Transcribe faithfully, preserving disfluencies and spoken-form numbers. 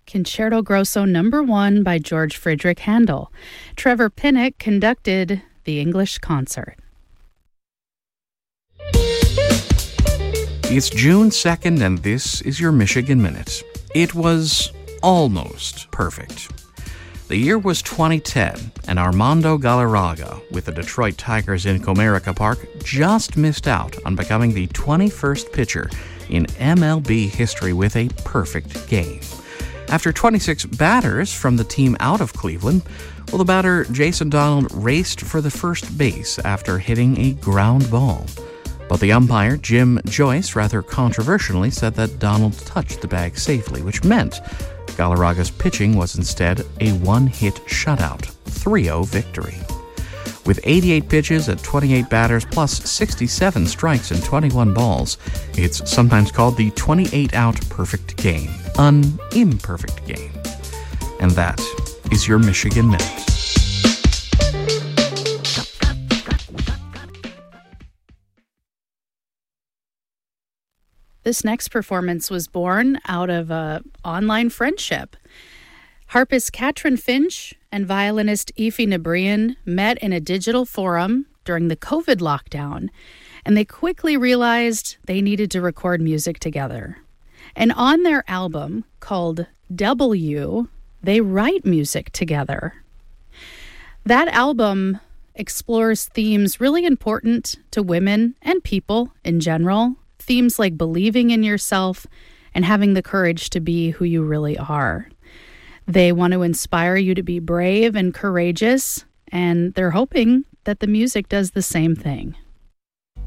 Concerto Grosso Number One by George Friedrich Handel. Trevor Pinnock conducted the English concert. It's June second, and this is your Michigan Minute. It was almost perfect. The year was twenty ten, and Armando Galarraga, with the Detroit Tigers in Comerica Park, just missed out on becoming the twenty-first pitcher in M L B history with a perfect game. After twenty-six batters from the team out of Cleveland, well, the batter Jason Donald raced for the first base after hitting a ground ball. But the umpire, Jim Joyce, rather controversially said that Donald touched the bag safely, which meant Galarraga's pitching was instead a one-hit shutout, three oh victory. With eighty-eight pitches at twenty-eight batters plus sixty-seven strikes and twenty-one balls, it's sometimes called the twenty-eight-out perfect game, an imperfect game. And that is your Michigan Minute. This next performance was born out of an online friendship. Harpist Katrin Finch and violinist Aoife Nabrian met in a digital forum during the COVID lockdown, and they quickly realized they needed to record music together. And on their album called W, they write music together. That album explores themes really important to women and people in general. Themes like believing in yourself and having the courage to be who you really are. They want to inspire you to be brave and courageous, and they're hoping that the music does the same thing.